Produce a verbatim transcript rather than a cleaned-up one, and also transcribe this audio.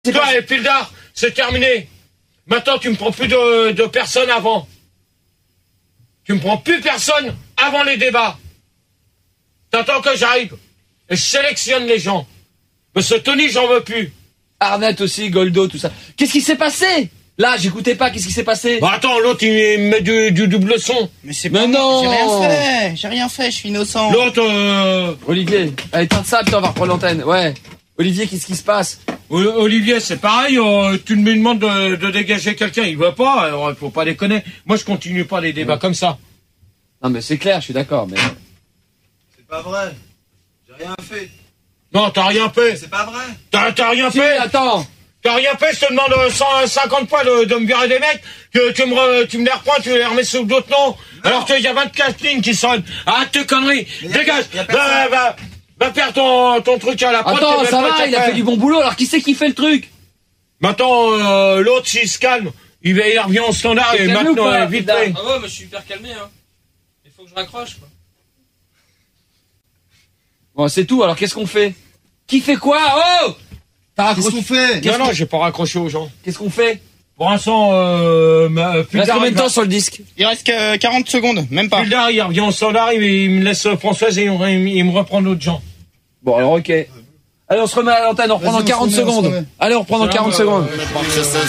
Toi, et Pildar, c'est terminé. Maintenant, tu me prends plus de, de personnes avant. Tu me prends plus personne avant les débats. T'attends que j'arrive. Et je sélectionne les gens. Mais ce Tony, j'en veux plus. Arnett aussi, Goldo, tout ça. Qu'est-ce qui s'est passé? Là, j'écoutais pas, qu'est-ce qui s'est passé? Bah attends, l'autre, il met du, du double son. Mais c'est Mais pas non. J'ai rien fait. J'ai rien fait, je suis innocent. L'autre, euh... Olivier, allez, éteins ça, putain, on va reprendre l'antenne. Ouais. Olivier, qu'est-ce qui se passe? Olivier, c'est pareil, euh, tu me demandes de, de dégager quelqu'un, il veut pas, alors il faut pas déconner. Moi, je continue pas les débats ouais. comme ça. Non, mais c'est clair, je suis d'accord, mais... C'est pas vrai. J'ai rien fait. Non, t'as rien fait. C'est pas vrai. T'as, t'as rien si, fait. Attends. T'as rien fait, je te demande cent cinquante fois de, de me virer des mecs, que tu me, re, tu me les reprends, tu les remets sous d'autres noms, non. Alors qu'il y a vingt-quatre lignes qui sonnent. Arrête tes conneries. Dégage. Va, va, va faire ton, ton truc à la prod. Attends, ça va, il a fait du bon boulot, alors qui c'est qui fait le truc? Maintenant, euh, l'autre, s'il se calme, il, va, il revient au standard et maintenant, pas, vite fait. Ah ouais, mais je suis hyper calmé, hein. Il faut que je raccroche, quoi. Bon, c'est tout, alors qu'est-ce qu'on fait? Qui fait quoi? Oh! Qu'est-ce qu'on fait? Non, non, j'ai pas raccroché aux gens. Qu'est-ce qu'on fait? Pour l'instant, euh, ma, il reste combien de temps sur le disque? Il reste que quarante secondes, même pas. Pildar, il revient au standard, il, il me laisse Françoise et il, il, il me reprend d'autres gens. Bon, alors ok. Allez, on se remet à l'antenne, on reprend dans quarante secondes. Allez, on reprend dans quarante secondes.